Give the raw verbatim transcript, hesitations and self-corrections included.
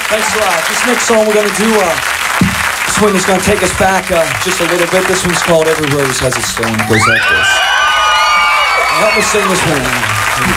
Thanks a lot. This next song we're going to do, uh, this one is going to take us back uh, just a little bit. This one's called Every Rose Has Its Thorn. It goes like this. Help me sing this one.